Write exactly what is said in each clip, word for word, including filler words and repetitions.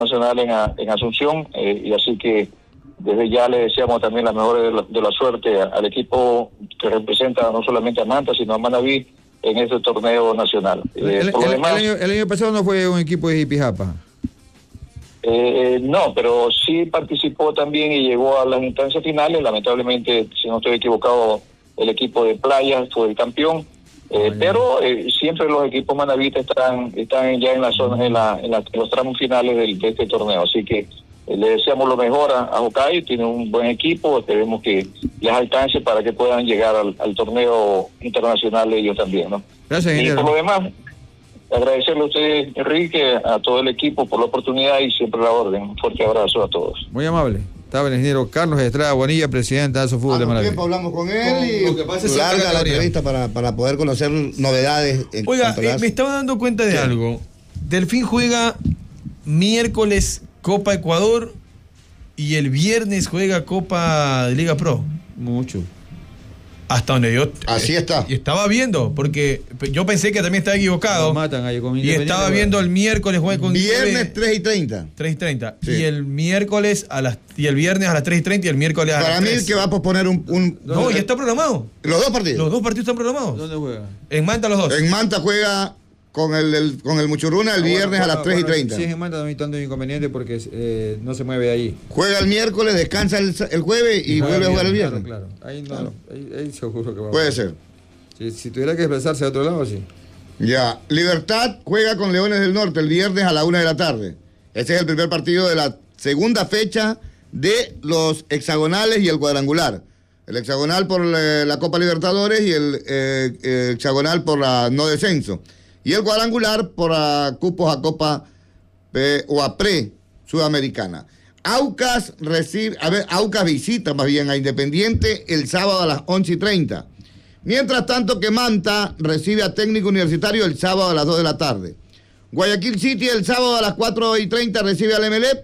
Nacional en, a, en Asunción, eh, y así que desde ya le deseamos también la mejor de la, de la suerte a, al equipo que representa no solamente a Manta, sino a Manabí en este torneo nacional. Eh, el, por el, demás, el, año, el año pasado no fue un equipo de Jipijapa. Eh, no, pero sí participó también y llegó a las instancias finales. Lamentablemente, si no estoy equivocado, el equipo de Playa fue el campeón. Eh, oh, pero eh, siempre los equipos manavitas están están ya en la zona, en, la, en, la, en los tramos finales del, de este torneo. Así que eh, le deseamos lo mejor a, a Hokkaido. Tiene un buen equipo. Esperemos que les alcance para que puedan llegar al, al torneo internacional ellos también, ¿no? Gracias, y ingeniero. por lo demás, agradecerle a usted, Enrique, a todo el equipo por la oportunidad y siempre la orden. Un fuerte abrazo a todos. Muy amable. Estaba el ingeniero Carlos Estrada Bonilla, presidente de ASO Fútbol de Manabí. tiempo hablamos con él y lo que pasa es larga la entrevista para, para poder conocer novedades. En Oiga, eh, me estaba dando cuenta de sí. algo. Delfín juega miércoles Copa Ecuador y el viernes juega Copa de Liga Pro. Mucho. Hasta donde yo así está. Y estaba viendo, porque yo pensé que también estaba equivocado. Nos matan ahí con y estaba viendo el miércoles juega con viernes tres y treinta. tres y treinta. Sí. Y el miércoles a las y el viernes a las tres y treinta y el miércoles a Para las mí tres. El que va a posponer un, un No, ya está programado. Los dos partidos. Los dos partidos están programados. ¿Dónde juega? En Manta los dos. En Manta juega con el, el con el Muchurruna el ah, viernes bueno, a las bueno, tres y treinta. Sí, en Manta también tanto inconveniente porque eh, no se mueve ahí. Juega el miércoles, descansa el, el jueves y, y vuelve a jugar el viernes. Claro, claro. Ahí, no, claro. ahí, ahí seguro que va a Puede ser. Si, si tuviera que desplazarse a otro lado, sí. Ya. Libertad juega con Leones del Norte el viernes a la una de la tarde. Ese es el primer partido de la segunda fecha de los hexagonales y el cuadrangular. El hexagonal por la, la Copa Libertadores y el eh, eh, hexagonal por la no descenso. Y el cuadrangular por a cupos a Copa eh, o a Pre Sudamericana. Aucas recibe, a ver, Aucas visita más bien a Independiente el sábado a las once y treinta. Mientras tanto que Manta recibe a Técnico Universitario el sábado a las dos de la tarde. Guayaquil City el sábado a las cuatro y treinta recibe al Emelec.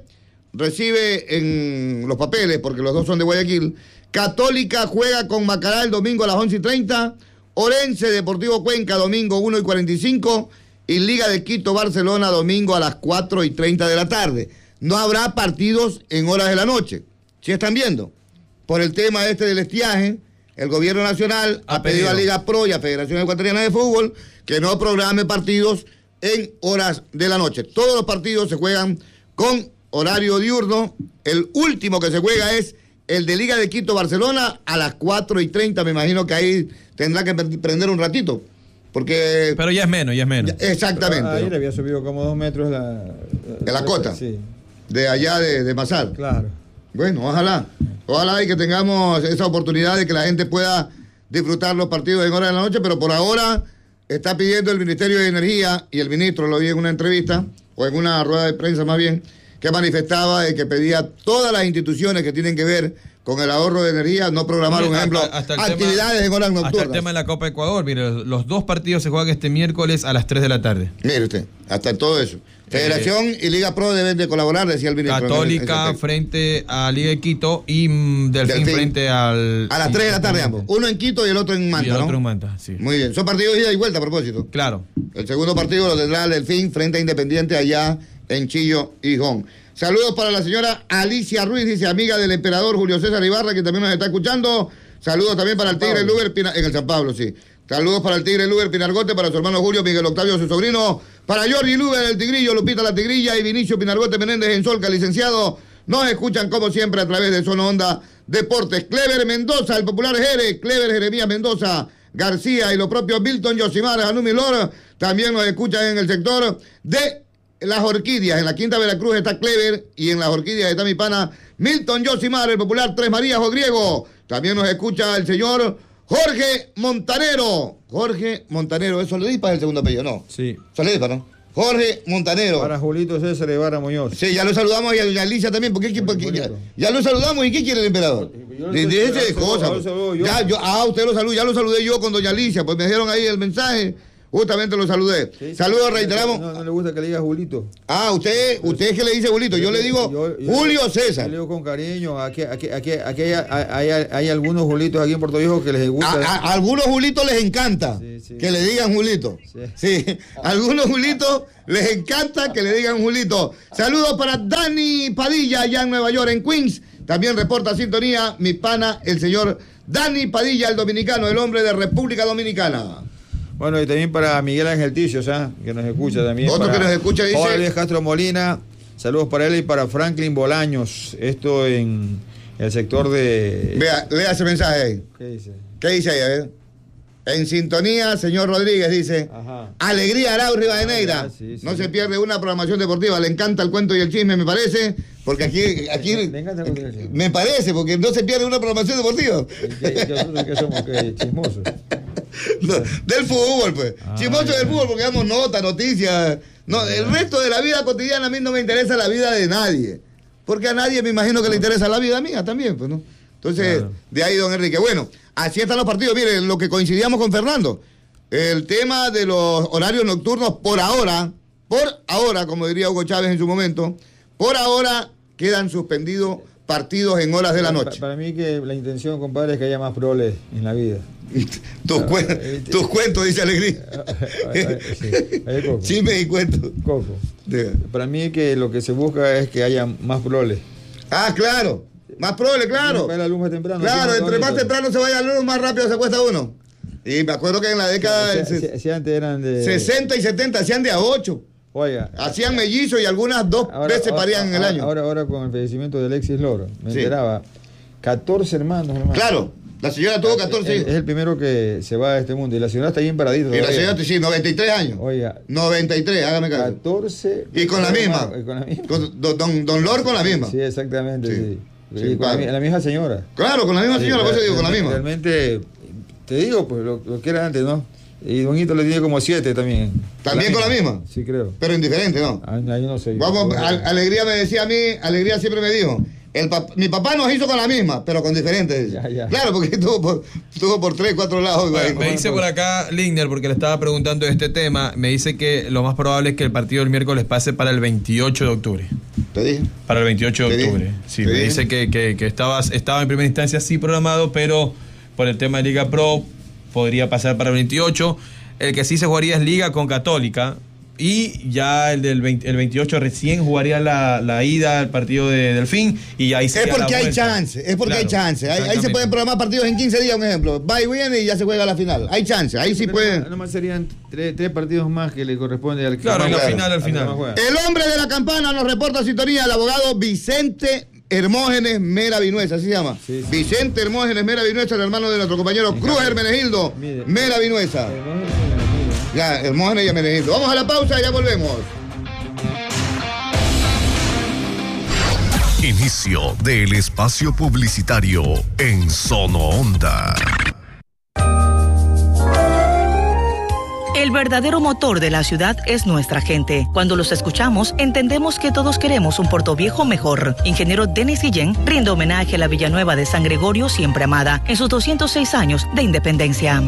Recibe en los papeles, porque los dos son de Guayaquil. Católica juega con Macará el domingo a las once y treinta. Orense Deportivo Cuenca domingo una y cuarenta y cinco. Y Liga de Quito Barcelona domingo a las cuatro y treinta de la tarde. No habrá partidos en horas de la noche. ¿Sí están viendo? Por el tema este del estiaje, el gobierno nacional ha, ha pedido, pedido a Liga Pro y a Federación Ecuatoriana de Fútbol que no programe partidos en horas de la noche. Todos los partidos se juegan con horario diurno. El último que se juega es el de Liga de Quito Barcelona a las cuatro y treinta. Me imagino que ahí tendrá que prender un ratito. Porque... Pero ya es menos, ya es menos. Ya, exactamente. Pero ahí le había subido como dos metros la... la de la cota. Sí. De allá de, de Mazar. Claro. Bueno, ojalá. Ojalá y que tengamos esa oportunidad de que la gente pueda disfrutar los partidos en horas de la noche, pero por ahora está pidiendo el Ministerio de Energía, y el ministro lo vi en una entrevista, o en una rueda de prensa más bien, que manifestaba de que pedía a todas las instituciones que tienen que ver con el ahorro de energía no programar, por ejemplo, hasta, hasta actividades tema, en horas nocturnas. Hasta el tema de la Copa Ecuador, mire, los dos partidos se juegan este miércoles a las tres de la tarde. Mire usted, hasta todo eso. Federación eh, y Liga Pro deben de colaborar, decía el ministro. Católica frente a Liga de Quito y mm, Delfín, Delfín frente al... A las tres de la tarde ambos. Uno en Quito y el otro en Manta, y el ¿no? otro en Manta, sí. Muy bien. Son partidos de ida y vuelta a propósito. Claro. El segundo partido lo tendrá el Delfín frente a Independiente allá en Chillo y Jón. Saludos para la señora Alicia Ruiz, dice amiga del emperador Julio César Ibarra, que también nos está escuchando. Saludos también para el Tigre Luber Pina, en el San Pablo, sí. Saludos para el Tigre Luber Pinargote, para su hermano Julio Miguel Octavio, su sobrino, para Jordi Luber, el Tigrillo, Lupita la Tigrilla y Vinicio Pinargote Menéndez en Solca, licenciado. Nos escuchan como siempre a través de Zona Onda Deportes. Clever Mendoza, el popular Jere, Clever Jeremías Mendoza García y los propios Milton Yosimar, Anú Milor, también nos escuchan en el sector de Las Orquídeas. En la Quinta Veracruz está Clever y en Las Orquídeas está mi pana Milton Yosimar, el popular Tres Marías o Griego. También nos escucha el señor Jorge Montanero. Jorge Montanero, ¿eso le di para el segundo apellido? No. Sí. Eso le di para, ¿no? Jorge Montanero. Para Julito César Ibarra Muñoz. Sí, ya lo saludamos y a doña Alicia también, porque, porque ya, ya lo saludamos. ¿Y qué quiere el emperador? Dice cosas. Ya, yo, ah, usted lo saludó, ya lo saludé yo con doña Alicia, pues me dieron ahí el mensaje. Justamente lo saludé. Sí, Saludos, sí, reiteramos. No, no le gusta que le diga Julito. Ah, usted, usted es que le dice Julito. Yo le digo Yo- yo- Julio César. Yo le digo con cariño. Aquí, aquí, aquí, aquí hay, hay, hay- hay algunos Julitos aquí en Puerto Viejo que les gusta. A, a- a algunos Julitos les encanta Sí, sí. que le digan Julito. Sí. Sí. A algunos Julitos les encanta que le digan Julito. Saludos para Dani Padilla, allá en Nueva York, en Queens. También reporta sintonía mi pana, el señor Dani Padilla, el dominicano, el hombre de República Dominicana. Bueno, y también para Miguel Ángel Ticio, ¿sabes? Que nos escucha también. Otro para que nos escucha dice- Jorge Castro Molina, saludos para él y para Franklin Bolaños. Esto en el sector de... Vea, lea ese mensaje ahí. ¿Qué dice? ¿Qué dice ahí? A ver. En sintonía, señor Rodríguez dice, Ajá. Alegría Arau Rivadeneira. Ah, sí, sí. No se pierde una programación deportiva. Le encanta el cuento y el chisme, me parece, porque aquí, aquí Le encanta el cuento y el chisme. me parece, porque no se pierde una programación deportiva. ¿Qué- qué- ¿Nosotros qué somos? ¿Qué? Chismosos. No, del fútbol, pues. Ah, Chismoso ya. del fútbol, porque damos notas, noticias. No, el resto de la vida cotidiana a mí no me interesa la vida de nadie. Porque a nadie me imagino que le interesa la vida mía también, pues, ¿no? Entonces, Claro. de ahí, don Enrique. Bueno, así están los partidos. Miren, lo que coincidíamos con Fernando. El tema de los horarios nocturnos, por ahora, por ahora, como diría Hugo Chávez en su momento, por ahora quedan suspendidos partidos en horas de la Pa- noche. Para mí que la intención, compadre, es que haya más proles en la vida. Tus, Ah, cuen- eh, tus cuentos, dice Alegría. Sí, ahí Coco. Chismes y cuentos. Coco. Diga. Para mí que lo que se busca es que haya más proles. Ah, claro. Más probable, claro. Para la luz más temprano. Claro, Así entre más bonito. temprano se vaya la luz, más rápido se acuesta uno. Y me acuerdo que en la década Si, del si- ses- si antes eran de... sesenta y setenta hacían de a ocho. Oiga. Hacían mellizos y algunas dos ahora- veces ahora- parían en el ahora- año. Ahora, ahora con el fallecimiento de Alexis Loro, me Sí. enteraba. catorce hermanos, hermano. Claro, la señora tuvo Es, catorce es hijos. el primero que se va de este mundo. Y la señora está bien paradita. Y la todavía. señora, sí, noventa y tres años. Oiga, noventa y tres, hágame caso. catorce. Y con la misma. Y con la misma. Con don, don, don Lord con la misma. Sí, exactamente, Sí. sí. Sí, Y con la, padre. mi- la misma señora. Claro, con la misma señora, por eso digo, con la misma. Realmente, te digo, pues lo, lo que era antes, ¿no? Y Don Hito le tiene como siete también. ¿También con la misma? Sí, creo. Pero indiferente, ¿no? Ah, no, yo no sé. Vamos, Yo- Al- Alegría me decía a mí, Alegría siempre me dijo, el pap- mi papá nos hizo con la misma, pero con diferentes. Ya, ya. Claro, porque estuvo por, estuvo por tres, cuatro lados. Bueno, güey. me dice por acá Ligner, porque le estaba preguntando de este tema, me dice que lo más probable es que el partido del miércoles pase para el veintiocho de octubre. ¿Te dije? Para el veintiocho de ¿Te dije? octubre. Sí, ¿Te me dije? dice que, que, que estaba, estaba en primera instancia sí programado, pero por el tema de Liga Pro podría pasar para el veintiocho. El que sí se jugaría es Liga con Católica. Y ya el del veinte, el veintiocho recién jugaría la, la ida al partido de Delfín. Y ahí Es sería la porque hay vuelta. chance, es porque Claro, hay chance. Ahí, ahí se exactamente. pueden programar partidos en quince días, un ejemplo. Va y viene y ya se juega la final. Hay chance, ahí sí Pero pueden. Nomás, nomás serían tres, tres partidos más que le corresponde al que Claro, más en la juega, final, al que final. más juega. El hombre de la campana nos reporta sintonía, el abogado Vicente Hermógenes Mera Vinuesa, así se llama. Sí, sí. Vicente Hermógenes Mera Vinuesa, el hermano de nuestro compañero En Cruz cambio, Hermenegildo mire. Mera Vinuesa. Eh, no, no, no, no, no. Ya, Hermógenes y Hermenegildo. Vamos a la pausa y ya volvemos. Inicio del espacio publicitario en Sono Onda. El verdadero motor de la ciudad es nuestra gente. Cuando los escuchamos, entendemos que todos queremos un Puerto Viejo mejor. Ingeniero Denis Guillén rinde homenaje a la Villanueva de San Gregorio siempre amada en sus doscientos seis años de independencia.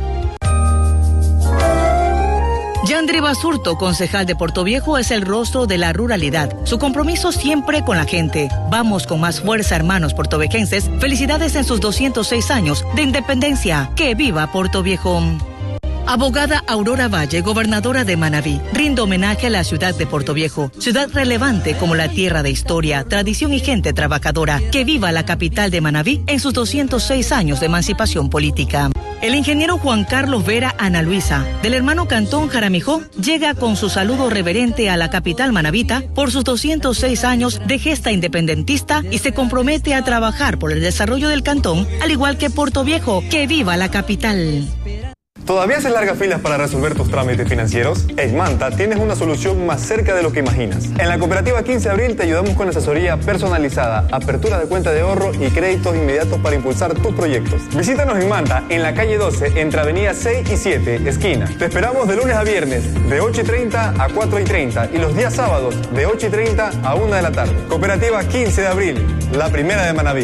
Yandri Basurto, concejal de Puerto Viejo, es el rostro de la ruralidad. Su compromiso siempre con la gente. Vamos con más fuerza, hermanos puertovejenses. Felicidades en sus doscientos seis años de independencia. ¡Que viva Puerto Viejo! Abogada Aurora Valle, gobernadora de Manabí, rinde homenaje a la ciudad de Puerto Viejo, ciudad relevante como la tierra de historia, tradición y gente trabajadora. Que viva la capital de Manabí en sus doscientos seis años de emancipación política. El ingeniero Juan Carlos Vera Ana Luisa, del hermano Cantón Jaramijó, llega con su saludo reverente a la capital manabita por sus doscientos seis años de gesta independentista y se compromete a trabajar por el desarrollo del cantón, al igual que Puerto Viejo. ¡Que viva la capital! ¿Todavía haces largas filas para resolver tus trámites financieros? En Manta tienes una solución más cerca de lo que imaginas. En la cooperativa quince de abril te ayudamos con asesoría personalizada, apertura de cuenta de ahorro y créditos inmediatos para impulsar tus proyectos. Visítanos en Manta, en la calle doce, entre avenida seis y siete, esquina. Te esperamos de lunes a viernes, de ocho y treinta a cuatro y treinta y los días sábados, de ocho y treinta a una de la tarde. Cooperativa quince de abril, la primera de Manabí.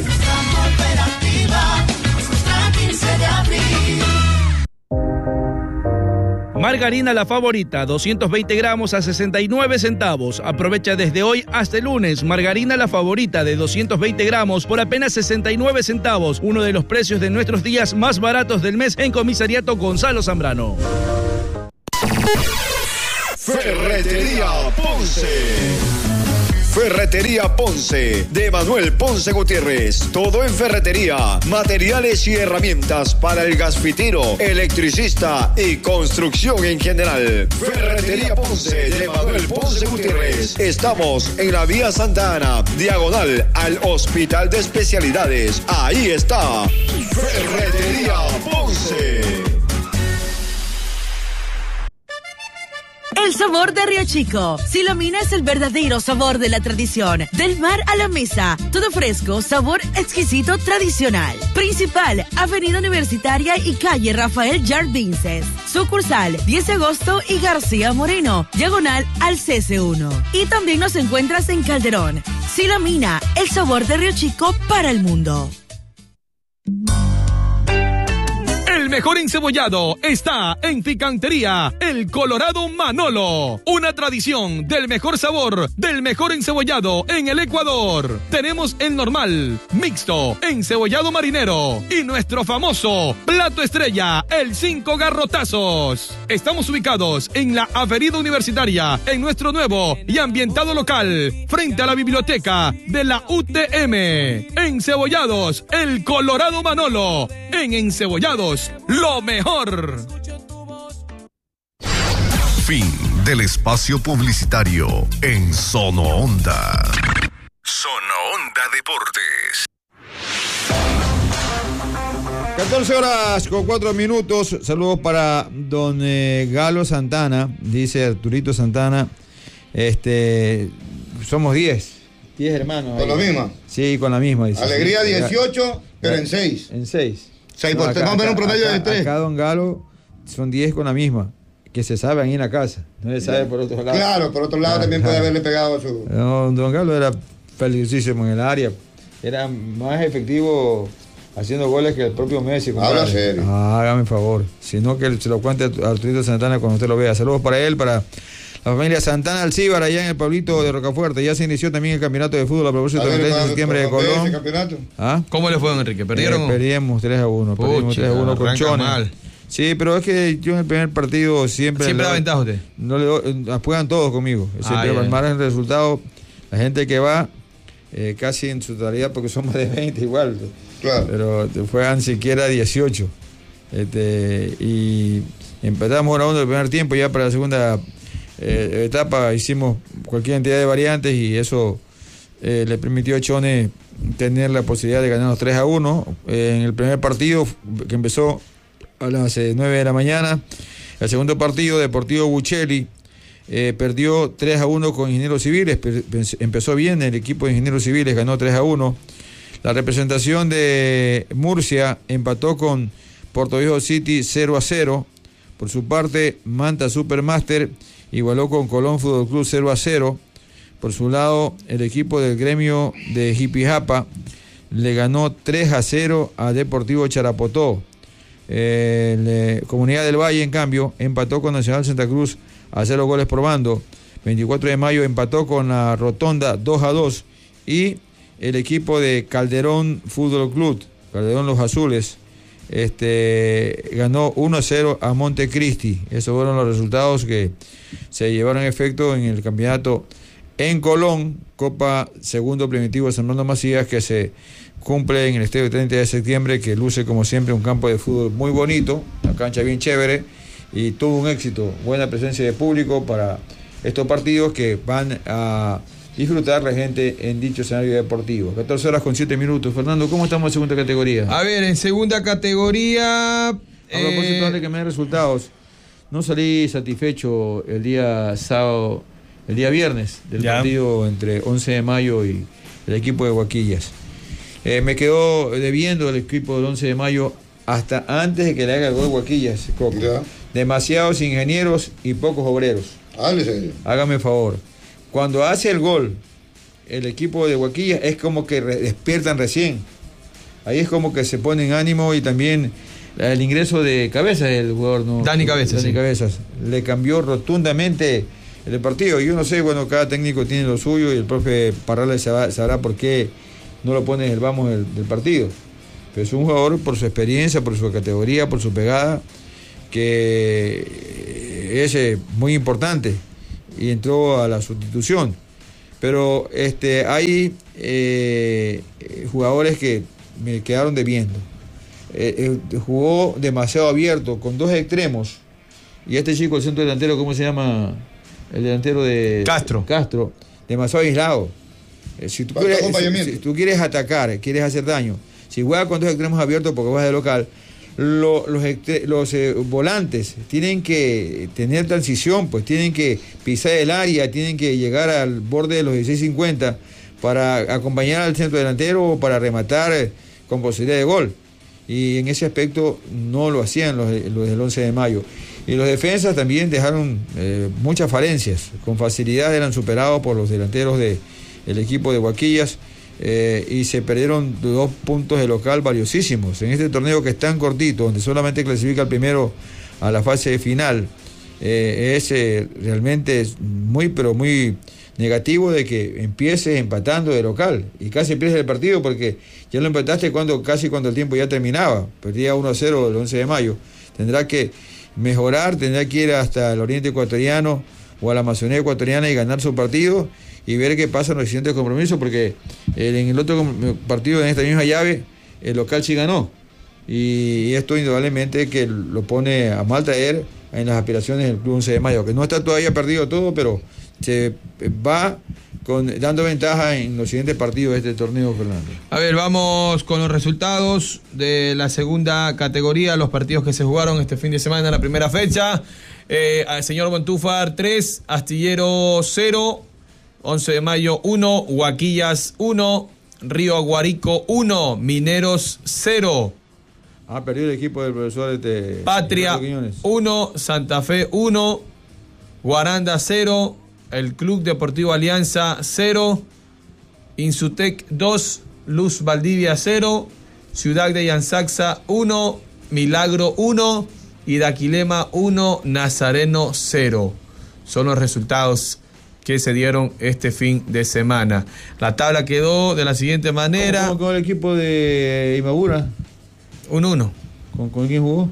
Margarina La Favorita, doscientos veinte gramos a sesenta y nueve centavos. Aprovecha desde hoy hasta el lunes. Margarina La Favorita de doscientos veinte gramos por apenas sesenta y nueve centavos. Uno de los precios de nuestros días más baratos del mes en Comisariato Gonzalo Zambrano. Ferretería Ponce. Ferretería Ponce, de Manuel Ponce Gutiérrez. Todo en ferretería, materiales y herramientas para el gasfitero, electricista y construcción en general. Ferretería Ponce, de Manuel Ponce Gutiérrez. Estamos en la vía Santa Ana, diagonal al Hospital de Especialidades. Ahí está, Ferretería Ponce. El sabor de Río Chico. Silomina es el verdadero sabor de la tradición. Del mar a la mesa. Todo fresco, sabor exquisito, tradicional. Principal, Avenida Universitaria y calle Rafael Jardinces. Sucursal, diez de agosto y García Moreno. Diagonal al C C uno. Y también nos encuentras en Calderón. Silomina, el sabor de Río Chico para el mundo. El mejor encebollado está en Picantería El Colorado Manolo. Una tradición del mejor sabor, del mejor encebollado en el Ecuador. Tenemos el normal, mixto, encebollado marinero y nuestro famoso plato estrella, el cinco garrotazos. Estamos ubicados en la Avenida Universitaria, en nuestro nuevo y ambientado local, frente a la biblioteca de la U T M. Encebollados El Colorado Manolo. En Encebollados, lo mejor. Fin del espacio publicitario en Sono Onda. Sono Onda Deportes. catorce horas con cuatro minutos. Saludos para don eh, Galo Santana. Dice Arturito Santana. Este, somos diez. diez hermanos. ¿Con la misma? Sí, con la misma. Dice. Alegría dieciocho, pero en seis. En seis. seis por tres, vamos a ver un promedio acá, de tres. Acá don Galo son diez con la misma, que se sabe ahí en la casa, no se sabe por otro lado. Claro, por otro lado ah, también ah, puede haberle pegado a su... No, don Galo era peligrosísimo en el área, era más efectivo haciendo goles que el propio Messi. Habla serio. Ah, hágame favor, sino que se lo cuente a Arturito Santana cuando usted lo vea. Saludos para él, para la familia Santana Alcíbar allá en el pueblito de Rocafuerte. Ya se inició también el campeonato de fútbol a propósito del treinta de septiembre de Colón. ¿Ah? ¿Cómo le fue, don Enrique? ¿Perdieron? Eh, perdimos tres a uno. Pucha, perdimos tres a uno con Chones. Mal. Sí, pero es que yo en el primer partido siempre... ¿Siempre da ventaja usted? No le doy, juegan todos conmigo. Siempre ah, al margen el resultado, la gente que va, eh, casi en su totalidad, porque son más de veinte igual. Claro. Pero juegan siquiera dieciocho. Este, y empezamos uno a uno el primer tiempo, ya para la segunda... Eh, etapa hicimos cualquier cantidad de variantes y eso eh, le permitió a Chones tener la posibilidad de ganarnos tres a uno eh, en el primer partido que empezó a las eh, nueve de la mañana. El segundo partido, Deportivo Buccelli, eh, perdió tres a uno con Ingenieros Civiles. Empezó bien el equipo de Ingenieros Civiles, ganó tres a uno. La representación de Murcia empató con Portoviejo City cero a cero. Por su parte, Manta Supermaster igualó con Colón Fútbol Club cero a cero. Por su lado, el equipo del gremio de Jipijapa le ganó tres a cero a Deportivo Charapotó. Eh, la Comunidad del Valle, en cambio, empató con Nacional Santa Cruz a cero goles por bando. veinticuatro de mayo empató con la Rotonda dos a dos. Y el equipo de Calderón Fútbol Club, Calderón Los Azules, Este, ganó uno a cero a Montecristi. Esos fueron los resultados que se llevaron a efecto en el campeonato en Colón, Copa Segundo Primitivo San Fernando Macías, que se cumple en el estadio treinta de septiembre, que luce como siempre un campo de fútbol muy bonito, una cancha bien chévere, y tuvo un éxito, buena presencia de público para estos partidos que van a disfrutar la gente en dicho escenario deportivo. catorce horas con siete minutos. Fernando, ¿cómo estamos en segunda categoría? A ver, en segunda categoría... A propósito eh... de que me den resultados, no salí satisfecho el día sábado, el día viernes del ya. partido entre once de mayo y el equipo de Huaquillas. Eh, me quedó debiendo el equipo del once de mayo hasta antes de que le haga el gol Huaquillas, Coco. Ya. Demasiados ingenieros y pocos obreros. Háblese. Hágame favor. Cuando hace el gol el equipo de Huaquillas es como que re- despiertan recién. Ahí es como que se ponen ánimo y también el ingreso de Cabezas, el jugador, ¿no? Dani Cabezas. Dani sí. Cabezas. Le cambió rotundamente el partido. Yo no sé, bueno, cada técnico tiene lo suyo y el profe Parrales sabrá, sabrá por qué no lo pone en el vamos del, del partido. Pero es un jugador por su experiencia, por su categoría, por su pegada, que es eh, muy importante y entró a la sustitución. Pero este, hay eh, jugadores que me quedaron debiendo. Eh, eh, jugó demasiado abierto, con dos extremos. Y este chico, el centro delantero, ¿cómo se llama? El delantero de Castro. Castro, demasiado aislado. Eh, si, tú quieres, si, si tú quieres atacar, quieres hacer daño, si juegas con dos extremos abiertos porque vas de local, lo, los, los eh, volantes tienen que tener transición, pues tienen que pisar el área, tienen que llegar al borde de los dieciséis cincuenta para acompañar al centro delantero o para rematar eh, con posibilidad de gol. Y en ese aspecto no lo hacían los, los del once de mayo. Y los defensas también dejaron eh, muchas falencias. Con facilidad eran superados por los delanteros del equipo de Huaquillas eh, y se perdieron dos puntos de local valiosísimos. En este torneo que es tan cortito, donde solamente clasifica el primero a la fase final, eh, es eh, realmente muy, pero muy negativo de que empieces empatando de local y casi pierdes el partido porque ya lo empataste cuando casi cuando el tiempo ya terminaba. Perdía uno a cero el once de mayo. Tendrá que mejorar, tendrá que ir hasta el oriente ecuatoriano o a la Amazonía ecuatoriana y ganar su partido y ver qué pasa en los siguientes compromisos, porque en el otro partido, en esta misma llave, el local sí ganó, y esto indudablemente que lo pone a mal traer en las aspiraciones del Club once de mayo, que no está todavía perdido todo, pero se va con, dando ventaja en los siguientes partidos de este torneo, Fernando. A ver, vamos con los resultados de la segunda categoría, los partidos que se jugaron este fin de semana en la primera fecha. Eh, al señor Montúfar tres, Astillero cero, once de mayo uno, Huaquillas uno, Río Aguarico uno, Mineros cero. Ha perdido el equipo del profesor este, Patria uno, Santa Fe uno, Guaranda cero, el Club Deportivo Alianza cero, Insutec dos, Luz Valdivia cero, Ciudad de Yansaxa uno, Milagro uno y Daquilema uno, Nazareno cero. Son los resultados que se dieron este fin de semana. La tabla quedó de la siguiente manera. ¿Cómo con el equipo de Imabura? uno uno. ¿Con, ¿Con quién jugó?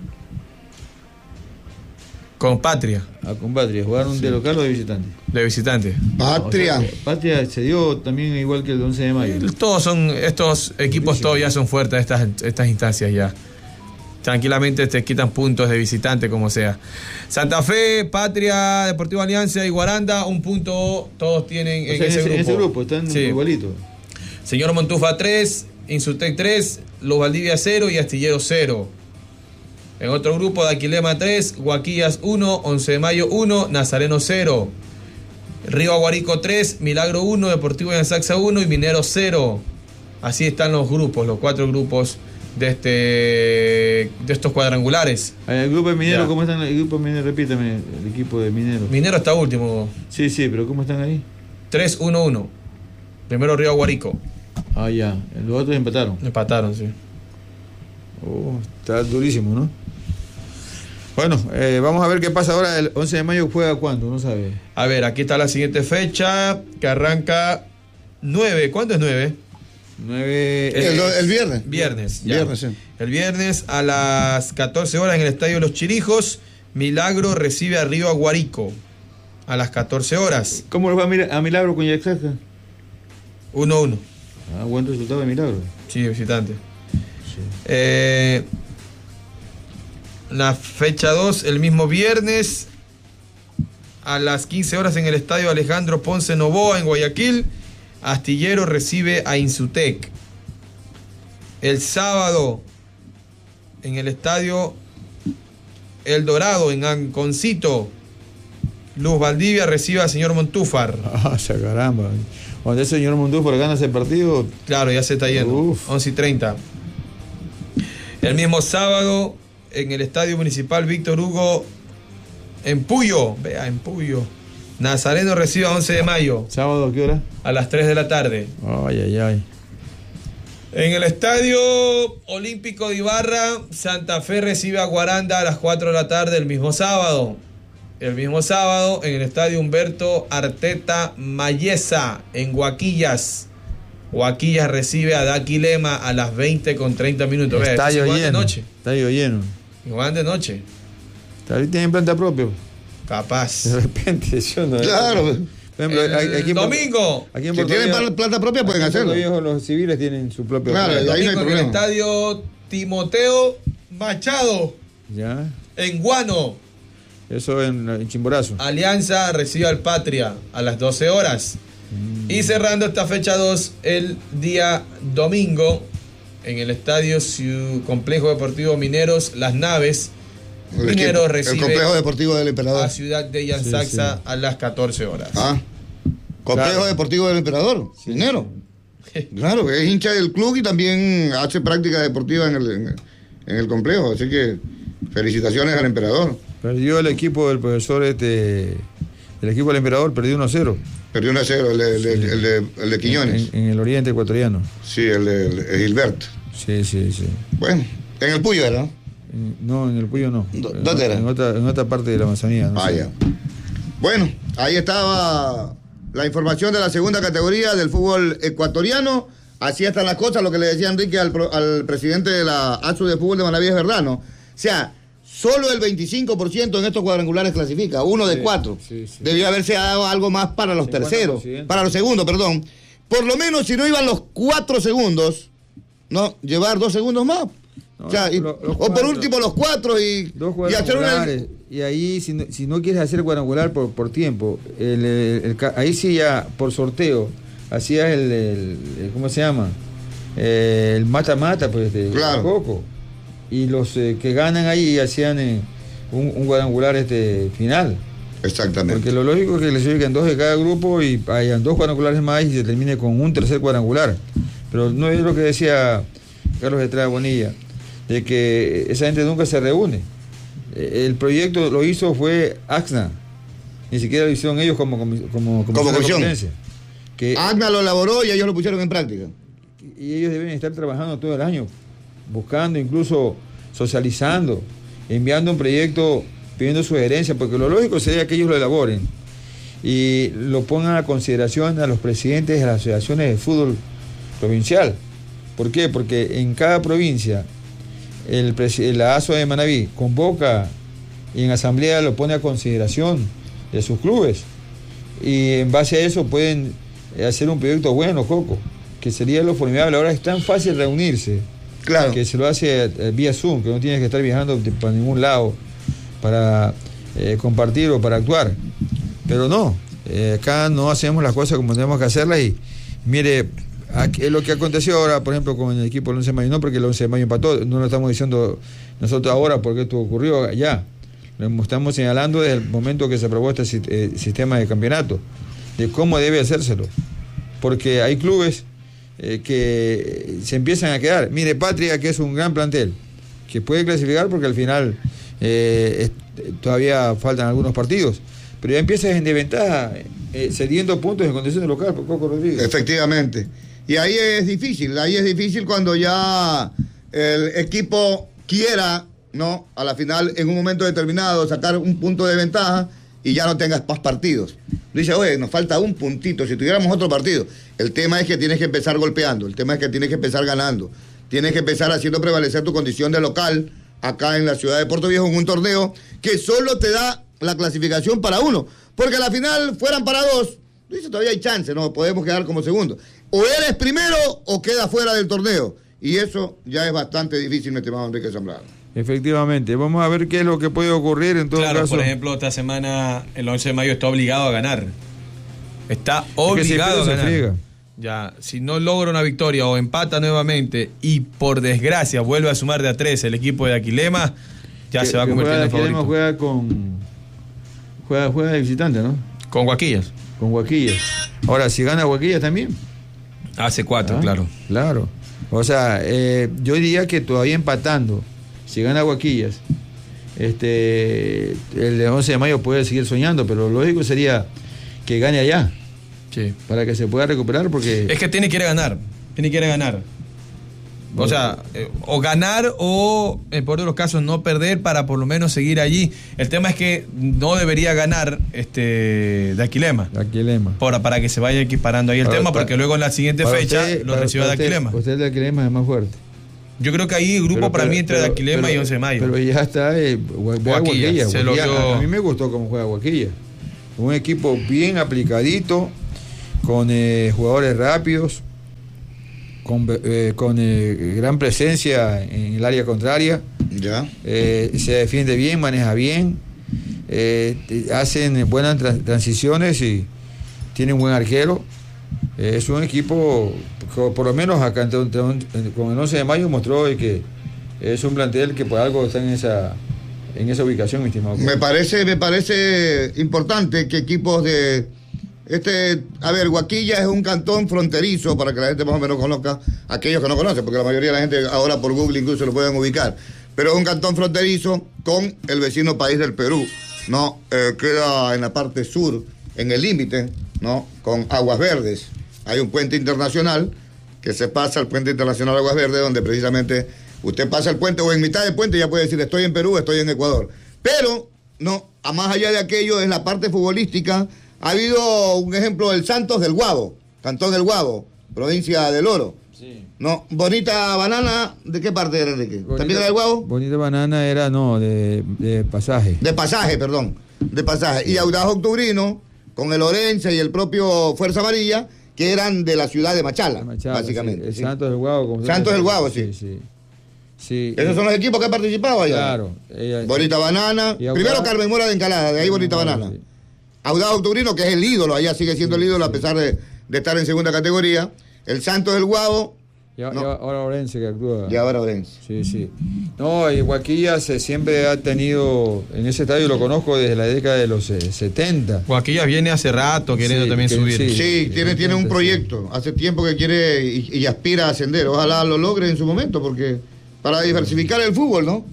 Con Patria. Ah, con Patria. ¿Jugaron sí. de local o de visitante? De visitante. Patria. O sea, Patria se dio también igual que el once de mayo. Todos son, estos equipos todos ya son fuertes estas, estas instancias ya. Tranquilamente te quitan puntos de visitante como sea. Santa Fe, Patria, Deportivo Alianza y Guaranda, un punto todos tienen en, o sea, ese, en, ese, grupo. en ese grupo. Están sí. igualitos. Señor Montufa tres, Insutec tres, Los Valdivia cero y Astillero cero. En otro grupo, Daquilema tres, Huaquillas uno, once de mayo uno, Nazareno cero. Río Aguarico tres, Milagro uno, Deportivo Yansaxa uno y Minero cero. Así están los grupos, los cuatro grupos de este de estos cuadrangulares. El grupo de Minero, ya. ¿Cómo están? El grupo de Minero, repítame, el equipo de Minero. Minero está último. Sí, sí, pero ¿cómo están ahí? tres uno uno. Primero Río Aguarico. Ah, ya. Los otros empataron. Empataron, sí. Oh, está durísimo, ¿no? Bueno, eh, vamos a ver qué pasa ahora. El once de mayo juega cuándo, no sabe. A ver, aquí está la siguiente fecha que arranca nueve. ¿Cuándo es nueve? nueve El, el, el viernes. Viernes. Ya. Viernes, sí. El viernes a las catorce horas en el Estadio Los Chirijos, Milagro recibe a Río Aguarico a las catorce horas. ¿Cómo lo va a Milagro con Yaxaca? uno uno. Ah, buen resultado de Milagro. Sí, visitante. Sí. Eh, la fecha dos, el mismo viernes a las quince horas en el Estadio Alejandro Ponce Novoa en Guayaquil, Astillero recibe a Insutec. El sábado en el Estadio El Dorado en Anconcito, Luz Valdivia recibe al señor Montúfar. Ah, caramba. Cuando el señor Montúfar gana ese partido, claro, ya se está yendo. Uf. once y treinta. El mismo sábado en el Estadio Municipal Víctor Hugo en Puyo, vea, en Puyo, Nazareno recibe a once de mayo. ¿Sábado a qué hora? A las tres de la tarde. Ay, ay, ay. En el Estadio Olímpico de Ibarra, Santa Fe recibe a Guaranda a las cuatro de la tarde el mismo sábado. El mismo sábado en el Estadio Humberto Arteta Mayesa en Guaquillas. Guaquillas recibe a Daquilema a las veinte con treinta minutos. Estadio Vea, lleno. de noche. Estadio lleno. Igual de noche. Ahí tienen planta propia. Capaz. De repente, yo no. Claro. Por ejemplo, el aquí en domingo. Aquí en Si tienen Viejo, planta propia pueden hacerlo. Viejo, los civiles tienen su propio. Claro, planta. ahí no hay Domingo en el problema. Estadio Timoteo Machado Ya. en Guano. Eso en, en Chimborazo. Alianza recibe al Patria a las doce horas. Mm. Y cerrando esta fecha dos, el día domingo, en el Estadio Ciu- Complejo Deportivo Mineros, Las Naves, El Mineros equipo- recibe el complejo deportivo del Emperador. a Ciudad de Yansaxa Sí, sí. a las catorce horas. Ah, complejo Claro. deportivo del Emperador, Minero. Claro, es hincha del club y también hace práctica deportiva en el, en el, en el complejo. Así que felicitaciones al Emperador. Perdió el equipo del profesor, este, el equipo del Emperador perdió uno a cero. Perdió uno a cero el, de- el, de- el de, el de Quiñones. En, en el oriente ecuatoriano. Sí, el de, el de Gilberto. Sí, sí, sí. Bueno, en el Puyo era, ¿no? En- no, en el Puyo no. ¿Dó- En- dónde era? En otra, en otra parte de la Amazonía. No Ah, sé. ya. Bueno, ahí estaba la información de la segunda categoría del fútbol ecuatoriano. Así están las cosas, lo que le decía Enrique al, pro- al presidente de la A S U de fútbol de Manaví es verdad, ¿no? O sea, solo el veinticinco por ciento en estos cuadrangulares clasifica, uno de Sí, cuatro. sí, sí. Debió haberse dado algo más para los cincuenta por terceros, ciento. para los segundos, perdón. Por lo menos si no iban los cuatro segundos, no, llevar dos segundos más. No, o, sea, y- lo- los o por cuatro. último los cuatro y, Dos y hacer una... cuadrangulares. Y ahí, si no, si no quieres hacer cuadrangular por, por tiempo, el, el- el ca- ahí sí ya por sorteo, hacías el, el- el- ¿cómo se llama? Eh, el mata-mata, pues, de Claro. Coco. Y los eh, que ganan ahí hacían eh, un, un cuadrangular este final. Exactamente. Porque lo lógico es que clasifiquen dos de cada grupo y hayan dos cuadrangulares más y se termine con un tercer cuadrangular. Pero no es lo que decía Carlos Estrada Bonilla, de que esa gente nunca se reúne. Eh, El proyecto lo hizo fue AXNA, ni siquiera lo hicieron ellos como, comi- como, Como de comisión. competencia. Que, ACNA lo elaboró y ellos lo pusieron en práctica. y ellos deben estar trabajando todo el año, buscando, incluso socializando, enviando un proyecto, pidiendo sugerencias, porque lo lógico sería que ellos lo elaboren y lo pongan a consideración a los presidentes de las asociaciones de fútbol provincial. ¿Por qué? Porque en cada provincia el, presi- la A S O de Manaví convoca y en asamblea lo pone a consideración de sus clubes y en base a eso pueden hacer un proyecto bueno, Coco, que sería lo formidable. Ahora es tan fácil reunirse, Claro. que se lo hace eh, vía Zoom, que no tienes que estar viajando de- para ningún lado para eh, compartir o para actuar. Pero no, eh, acá no hacemos las cosas como tenemos que hacerlas y mire, aquí, lo que aconteció ahora, por ejemplo, con el equipo del once de mayo, no porque el once de mayo empató, no lo estamos diciendo nosotros ahora porque esto ocurrió allá. Lo estamos señalando desde el momento que se aprobó este si- eh, sistema de campeonato, de cómo debe hacérselo. Porque hay clubes eh, que se empiezan a quedar. Mire, Patria, que es un gran plantel, que puede clasificar porque al final eh, es- todavía faltan algunos partidos, pero ya empiezas en desventaja, eh, cediendo puntos en condición de local por Coco Rodríguez. Efectivamente. Y ahí es difícil, ahí es difícil cuando ya el equipo quiera, ¿no? A la final, en un momento determinado, sacar un punto de ventaja y ya no tengas más partidos. Dice, oye, nos falta un puntito, si tuviéramos otro partido. El tema es que tienes que empezar golpeando, el tema es que tienes que empezar ganando, tienes que empezar haciendo prevalecer tu condición de local acá en la ciudad de Puerto Viejo en un torneo que solo te da la clasificación para uno, porque a la final fueran para dos, dice, todavía hay chance, no podemos quedar como segundo. O eres primero o quedas fuera del torneo, y eso ya es bastante difícil, mi estimado Enrique Zambrano. Efectivamente, vamos a ver qué es lo que puede ocurrir en todo Claro, caso. por ejemplo, esta semana el once de mayo está obligado a ganar. Está Es que si obligado pierde, a se ganar. friega. Ya, si no logra una victoria o empata nuevamente y por desgracia vuelve a sumar de a tres el equipo de Aquilema, ya Que- se va a que convertir juega, en Aquilema favorito. juega con juega, juega de visitante, ¿no? Con Guaquillas. Con Guaquillas. Ahora, si gana Guaquillas también. Hace cuatro, Ah, claro. Claro. O sea, eh, yo diría que todavía empatando, si gana Guaquillas, este, el de once de mayo puede seguir soñando, pero lo lógico sería que gane allá. Sí. Para que se pueda recuperar, porque Es que tiene que ir a ganar. Tiene que ir a ganar. O sea, eh, o ganar o, en el peor de los casos, no perder para por lo menos seguir allí. El tema es que no debería ganar este Daquilema. Daquilema. Para, para que se vaya equiparando ahí el Para- tema, para- porque luego en la siguiente para fecha usted- lo para- recibe para usted- Daquilema. Usted el Daquilema es más fuerte. Yo creo que ahí el grupo Pero- para pero- mí entre pero- Daquilema pero- y Once de Mayo. Pero ya está, eh, Gua- vea Guaquilla, Guaquilla, se lo Guaquilla. vio- A, a mí me gustó cómo juega Guaquilla. Un equipo bien aplicadito, con eh, jugadores rápidos, con, eh, con eh, gran presencia en el área contraria. Ya. Eh, se defiende bien, maneja bien, eh, te- hacen buenas tra- transiciones y tiene un buen arquero. Eh, es un equipo, co- por lo menos acá entre- entre- con el once de mayo mostró de que es un plantel que por algo está en esa en esa ubicación, mi estimado. Me parece, me parece importante que equipos de este, a ver, Guaquilla es un cantón fronterizo para que la gente más o menos conozca, aquellos que no conocen, porque la mayoría de la gente ahora por Google incluso lo pueden ubicar. Pero es un cantón fronterizo con el vecino país del Perú, ¿no? Eh, queda en la parte sur, en el límite, ¿no? Con Aguas Verdes. Hay un puente internacional que se pasa al puente internacional Aguas Verdes, donde precisamente usted pasa el puente o en mitad del puente ya puede decir estoy en Perú, estoy en Ecuador. Pero, no, a más allá de aquello es la parte futbolística. Ha habido un ejemplo del Santos del Guabo, Cantón del Guabo, provincia del Oro. Sí. No, Bonita Banana, ¿de qué parte era, Enrique? Bonita- ¿También era del Guabo? Bonita Banana era, no, de, de pasaje. De pasaje, perdón, de pasaje. Y Audaz Octubrino, con el Orense y el propio Fuerza Amarilla, que eran de la ciudad de Machala, Machala, básicamente. sí. El sí. Santos del Guavo. como Santos del Guavo, sí. sí. sí. Sí. Esos son los equipos que han participado allá. Claro. Ella- Bonita Banana, Y Audaz- primero Carmen Mora de Encalada, de ahí Bonita Banana. Sí. Audaz Octubrino, que es el ídolo, allá sigue siendo el ídolo a pesar de, de estar en segunda categoría. El Santos del Guavo. Y, a- No. y a- ahora Orense que actúa. Y ahora Orense. Sí, sí. No, y Guaquilla se, siempre ha tenido, en ese estadio lo conozco desde la década de los eh, setenta. Guaquilla viene hace rato queriendo Sí, también que- subir. sí. Sí, tiene, tiene un sí. proyecto. Hace tiempo que quiere y, y aspira a ascender. Ojalá lo logre en su momento, porque para diversificar el fútbol, ¿no?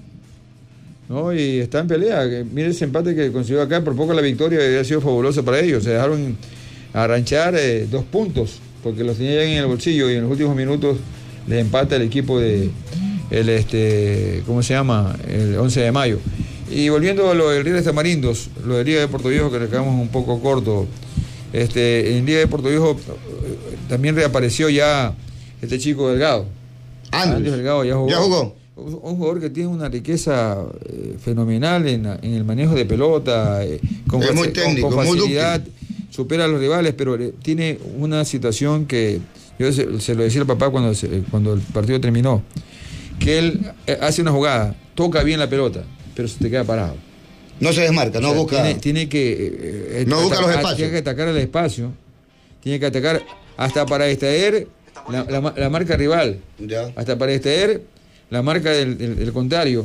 No, y está en pelea. que- Mire ese empate que consiguió acá, por poco la victoria había sido fabulosa para ellos. Se dejaron arranchar eh, dos puntos, porque los tenían en el bolsillo y en los últimos minutos les empata el equipo de el este ¿cómo se llama? El once de mayo. Y volviendo a lo del Río de Tamarindos, lo del Liga de Puerto Viejo, que le quedamos un poco corto. Este, en Liga de Puerto Viejo eh, también reapareció ya este chico Delgado. Andrés. Andrés Delgado ya jugó. ¿Ya jugó? Un un jugador que tiene una riqueza eh, fenomenal en, la- en el manejo de pelota, eh, con, Es faci- muy con- técnico, con muy facilidad, supera a los rivales, pero eh, tiene una situación que yo se, se lo decía al papá cuando, se- cuando el partido terminó, que él eh, hace una jugada, toca bien la pelota, pero se te queda parado. No se desmarca, no O sea, busca. Tiene, tiene que... eh, eh, No busca los espacios. Tiene que atacar el espacio, tiene que atacar hasta para distraer la, la ma- la marca rival, Ya. hasta para distraer la marca del, del- del contrario.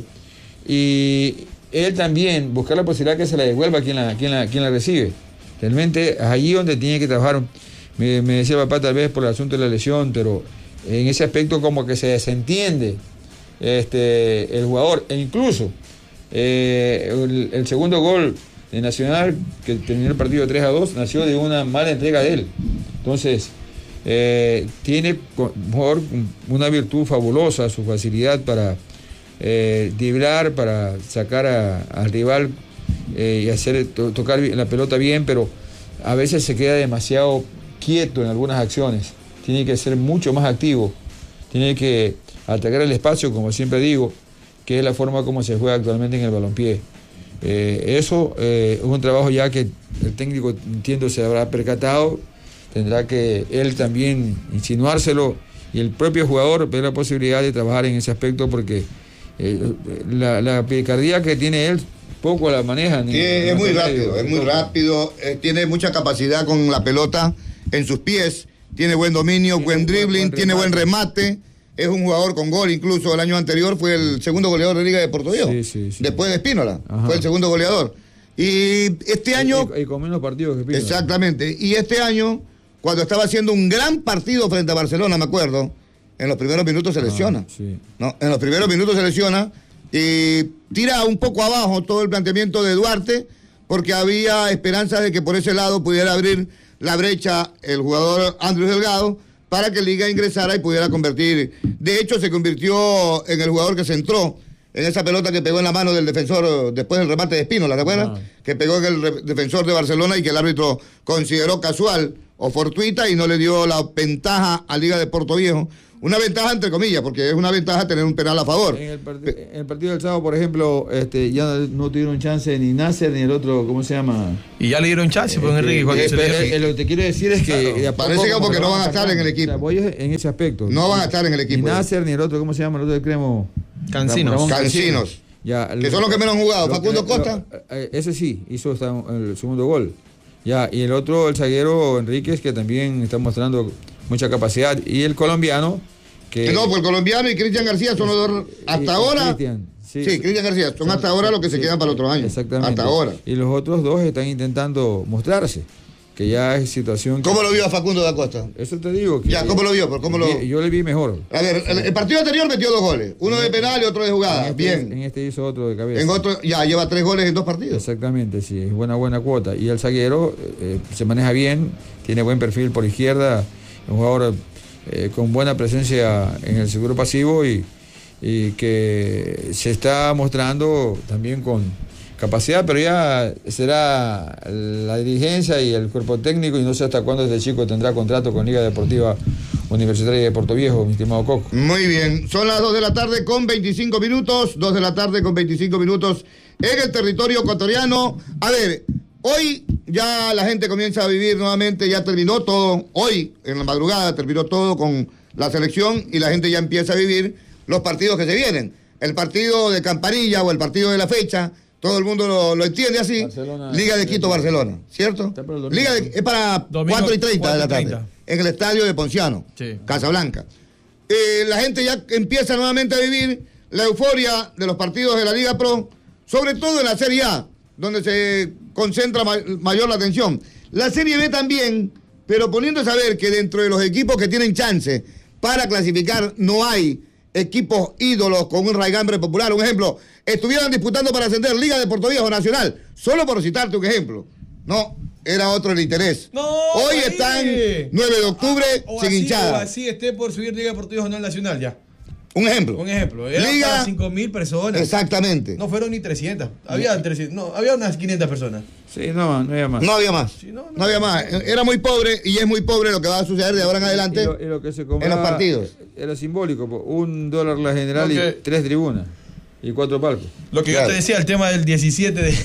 Y él también buscar la posibilidad que se la devuelva a quien la, quien la, quien la recibe. Realmente es allí donde tiene que trabajar. Me, me decía papá tal vez por el asunto de la lesión, pero en ese aspecto como que se desentiende este, el jugador. E incluso eh, el, el segundo gol de Nacional, que terminó el partido tres a dos, nació de una mala entrega de él. Entonces, eh, tiene co- un jugador con una virtud fabulosa, su facilidad para eh, driblar, para sacar a- al rival eh, y hacer to- tocar bi- la pelota bien, pero a veces se queda demasiado quieto en algunas acciones. Tiene que ser mucho más activo, tiene que atacar el espacio, como siempre digo, que es la forma como se juega actualmente en el balompié. Eh, eso eh, es un trabajo ya que el técnico, entiendo, se habrá percatado, tendrá que él también insinuárselo y el propio jugador ver la posibilidad de trabajar en ese aspecto, porque eh, la, la picardía que tiene él poco la manejan. Sí, es muy rápido, es muy rápido, eh, tiene mucha capacidad con la pelota en sus pies, tiene buen dominio, Tiene buen buen- dribbling, buen tiene buen remate. remate, es un jugador con gol, incluso el año anterior fue el segundo goleador de Liga de Puerto Viejo, Sí, sí, sí. después de Espínola, Ajá. fue el segundo goleador. Y este año, Y, y con menos partidos que Pino. exactamente, y este año, cuando estaba haciendo un gran partido frente a Barcelona, me acuerdo, en los primeros minutos se lesiona. Ah, sí. ¿no? En los primeros minutos se lesiona y tira un poco abajo todo el planteamiento de Duarte, porque había esperanzas de que por ese lado pudiera abrir la brecha el jugador Andrés Delgado para que Liga ingresara y pudiera convertir de De hecho, se convirtió en el jugador que se entró en esa pelota que pegó en la mano del defensor después del remate de Espino, ¿la recuerdas? Ah. Que pegó en el re- defensor de Barcelona y que el árbitro consideró casual o fortuita y no le dio la ventaja a Liga de Portoviejo. Una ventaja entre comillas, porque es una ventaja tener un penal a favor. En el, part- en el partido del sábado, por ejemplo, este, ya no tuvieron chance ni Nasser ni el otro, ¿cómo se llama? Y ya le dieron chance, pues, Enrique. Cuando Eh, se eh, le- eh, lo que te quiero decir es que... Claro, parece que porque no van a estar en el equipo. O sea, voy en ese aspecto. No van a estar en el equipo. Ni Nasser ni el otro, ¿cómo se llama? El otro de Cremo. Cancinos. Ramón Cancinos. Ya, Que son los que menos han jugado. lo- Facundo lo- Costa. eh, ese sí, hizo hasta el segundo gol. Ya, y el otro, el zaguero Enríquez, que también está mostrando mucha capacidad. Y el colombiano, que... No, pues el colombiano y Cristian García son los dos. Hasta y- y ahora. Cristian, sí, Sí, Cristian García. Son hasta ahora los que se sí, quedan para el otro año. Exactamente. Hasta ahora. Y los otros dos están intentando mostrarse, que ya es situación... que- ¿Cómo lo vio a Facundo da Costa? Eso te digo. Que Ya, ¿cómo lo vio? Pero ¿cómo lo- Yo, yo le vi mejor. A ver, el, el partido anterior metió dos goles. Uno de penal y otro de En jugada. este, Bien. En este hizo otro de cabeza. En otro, ya lleva tres goles en dos partidos. Exactamente, sí, es buena, buena cuota. Y el zaguero eh, se maneja bien, tiene buen perfil por izquierda, un jugador eh, con buena presencia en el seguro pasivo y, y que se está mostrando también con capacidad, pero ya será la dirigencia y el cuerpo técnico y no sé hasta cuándo este chico tendrá contrato con Liga Deportiva Universitaria de Portoviejo, mi estimado Coco. Muy bien, son las dos de la tarde con veinticinco minutos, dos de la tarde con veinticinco minutos en el territorio ecuatoriano. A ver, hoy ya la gente comienza a vivir nuevamente, ya terminó todo, hoy en la madrugada terminó todo con la selección y la gente ya empieza a vivir los partidos que se vienen. El partido de Campanilla o el partido de la fecha, todo el mundo lo, lo entiende así. Barcelona, Liga de Quito-Barcelona, ¿cierto? Está para el domingo. Liga de, es para Domingo, cuatro y treinta de la cuatro y tarde, treinta. en el estadio de Ponciano, Sí. Casablanca. Eh, la gente ya empieza nuevamente a vivir la euforia de los partidos de la Liga Pro, sobre todo en la Serie A, donde se concentra ma- mayor la atención. La Serie B también, pero poniéndose a ver que dentro de los equipos que tienen chance para clasificar no hay equipos ídolos con un raigambre popular. Un ejemplo, estuvieran disputando para ascender Liga de Portoviejo Nacional, solo por citarte un ejemplo. No, era otro el interés. No, Hoy ahí. están nueve de octubre O sin así, hinchada. o así esté por subir Liga Deportiva Jornal Nacional ya. Un ejemplo. Un ejemplo. Era Liga- para cinco mil personas. Exactamente. No fueron ni trescientas. Había trescientas. No, había unas quinientas personas. Sí, no, no había más. No había más. Sí, no, no. No había más. Era muy pobre y es muy pobre lo que va a suceder de ahora en adelante Y lo, y lo que se en cobraba los partidos. era simbólico, po, un dólar la general Lo que- y tres tribunas y cuatro palcos. Lo que Claro. yo te decía, el tema del diecisiete de,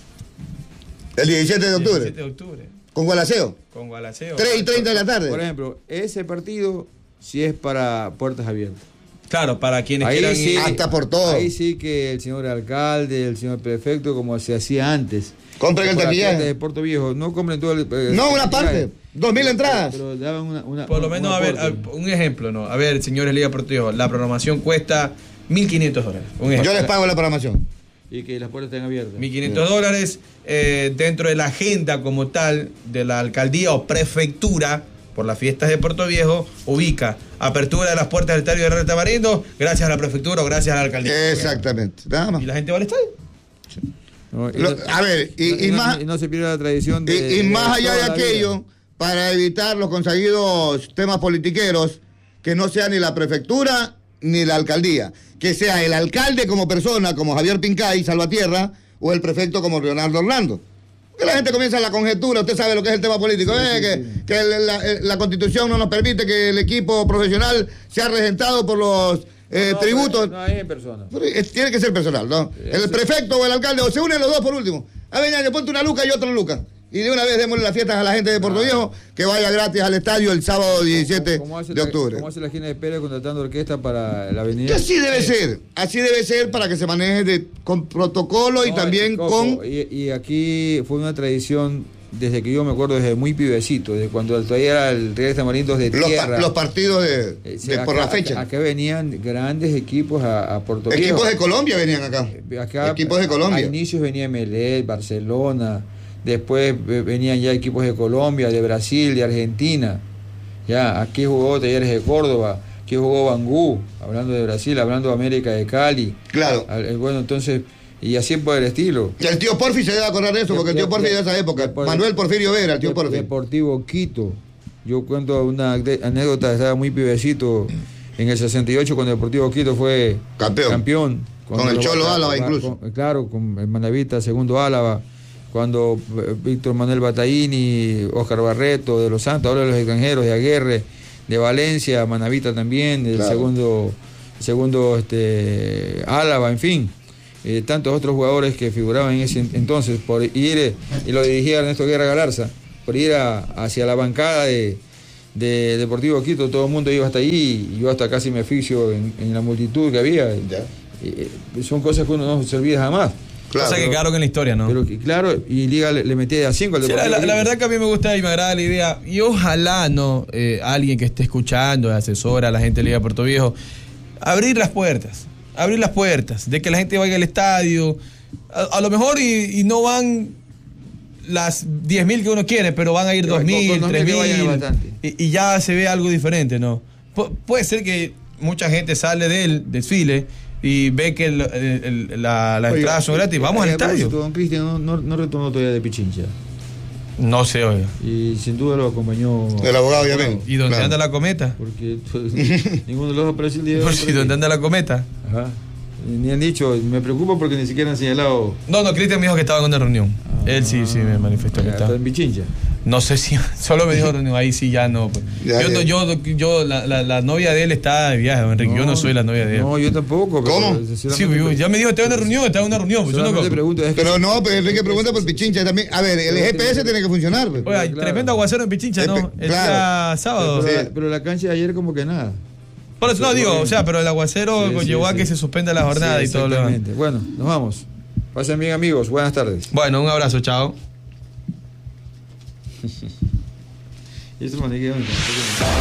El diecisiete de octubre. diecisiete de octubre. Con Gualaceo. Con Gualaceo. tres y treinta de la Por tarde. ejemplo, ese partido sí es para puertas abiertas. Claro, para quienes Ahí quieran sí, ir. Hasta por todo. Ahí sí que el señor alcalde, el señor prefecto, como se hacía antes. Compren el por la taquillaje. gente de Puerto Viejo, no compren todo el. eh, No, una taquillaje, parte. Dos mil entradas. Pero daban una. una- Por lo un- menos, un a ver, aporte. a- un ejemplo, ¿no? A ver, señores Liga Deportiva, la programación cuesta mil quinientos dólares. Un ejemplo. Yo les pago la programación. Y que las puertas estén abiertas. mil quinientos dólares eh, dentro de la agenda como tal de la alcaldía o prefectura por las fiestas de Puerto Viejo, ubica apertura de las puertas del estadio de Herrera Tamarindo gracias a la prefectura o gracias a la alcaldía. Exactamente. Nada más. ¿Y la gente va al estadio? No, y Lo- no- a ver, y, y no- más, y no se pierda la tradición y, de. y más allá de toda la vida. aquello, para evitar los conseguidos temas politiqueros, que no sea ni la prefectura ni la alcaldía, que sea el alcalde como persona, como Javier Pincay, Salvatierra, o el prefecto como Leonardo Orlando. Que la gente comienza la conjetura, usted sabe lo que es el tema político, eh, que, que la, la- la constitución no nos permite que el equipo profesional sea regentado por los eh, No, tributos. No, ahí en persona. Pero es- tiene que ser personal, ¿no? El prefecto o el alcalde, o se unen los dos por último. A ver, ya, ponte una luca y otra luca. Y de una vez démosle las fiestas a la gente de Puerto Viejo, que vaya gratis al estadio el sábado diecisiete ¿Cómo hace de la- octubre. ¿Cómo hace la esquina de Pérez contratando orquesta para la Y avenida? así debe ser, así debe ser para que se maneje de, con protocolo y No, también Coco, con... Y, y aquí fue una tradición desde que yo me acuerdo, desde muy pibecito, desde cuando todavía era el Reyes Tamarindos de Los, pa- tierra. los partidos de, Eh, sí, de por acá- la fecha. Acá, acá venían grandes equipos a, a Puerto Viejo. Equipos de Colombia venían acá. Acá, Equipos de Colombia. A inicios venía Melec, Barcelona, después eh, venían ya equipos de Colombia, de Brasil, de Argentina. Ya, aquí jugó Talleres de Córdoba, aquí jugó Bangú, hablando de Brasil, hablando de América de Cali. Claro. Ah, eh, Bueno, entonces, y así por el estilo. Y el tío Porfi se debe acordar de eso, porque el tío Porfi de esa época. Depor- Manuel Porfirio Vera, el tío Dep- Porfi. Deportivo Quito. Yo cuento una ade- anécdota, estaba muy pibecito en el sesenta y ocho cuando Deportivo Quito fue campeón. campeón Con el Cholo Álava incluso. Con, claro, con el Manavita, segundo Álava, cuando Víctor Manuel Bataini, Óscar Barreto, de los Santos, ahora de los extranjeros, de Aguirre, de Valencia, Manavita también, del claro. segundo, segundo este, Álava, en fin. Eh, tantos otros jugadores que figuraban en ese entonces, por ir, y lo dirigía Ernesto Guerra Galarza, por ir a, hacia la bancada de, de Deportivo Quito, todo el mundo iba hasta ahí, y yo hasta casi me asfixio en, en la multitud que había. Ya. Eh, son cosas que uno no se olvida jamás. Claro, o sea que claro que en la historia, ¿no? Pero claro, y Liga le, le metía a cinco al sí, la, la, la verdad que a mí me gusta y me agrada la idea, y ojalá, ¿no? Eh, alguien que esté escuchando, asesora a la gente de Liga Puerto Viejo, abrir las puertas. Abrir las puertas, de que la gente vaya al estadio, a, a lo mejor y, y no van las diez mil que uno quiere, pero van a ir dos mil, tres mil, y, y ya se ve algo diferente, ¿no? Pu- puede ser que mucha gente sale del desfile y ve que el, el, el, la, la entrada son gratis, vamos al estadio. Don Cristian no, no, no retornó todavía de Pichincha. No sé, oiga. Y sin duda lo acompañó el abogado, obviamente. ¿Y dónde claro. anda la cometa? Porque ninguno de los apareció el día de hoy. ¿Y dónde anda la cometa? Ajá. Ni han dicho, me preocupa porque ni siquiera han señalado. No, no, Cristian me dijo que estaba en una reunión. Ah, Él sí, sí me manifestó que estaba. ¿Está en Pichincha? No sé si, solo me dijo reunión, ahí sí ya no. Pues. Ya, yo, ya. yo, yo, la, la, la novia de él está de viaje, Enrique, no, yo no soy la novia de él. No, yo tampoco. Pero ¿cómo? Sí, yo, ya me dijo, estaba en una reunión, estaba en una reunión. Pues yo no pregunto, es que pero no, pero Enrique pregunta por Pichincha también. A ver, el G P S tiene que funcionar. Pues. Oiga, claro. Tremendo aguacero en Pichincha, ¿no? El claro. día sábado. Pero, sí. la, pero la cancha de ayer como que nada. Por eso no digo, o sea, pero el aguacero sí, llevó sí, a sí. que se suspenda la jornada sí, y todo lo demás. Bueno, nos vamos. Pasen bien, amigos. Buenas tardes. Bueno, un abrazo, chao. Y eso me